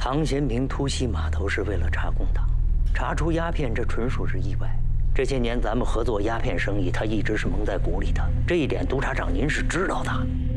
唐贤平突袭码头是为了查公堂，查出鸦片，这纯属是意外。这些年咱们合作鸦片生意，他一直是蒙在鼓里的，这一点督察长您是知道的。